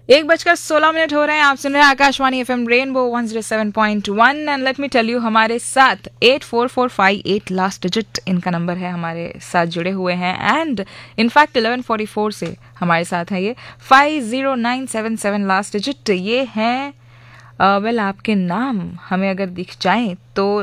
1:16 हो रहे हैं। आप सुन रहे हैं Akashvani FM rainbow 107.1 and let me tell you हमारे साथ 84458 लास्ट डिजिट इनका नंबर है, हमारे साथ जुड़े हुए हैं एंड इनफैक्ट 1144 से हमारे साथ है ये 50977 लास्ट डिजिट। ये हैं वेल आपके नाम हमें अगर दिख जाएं तो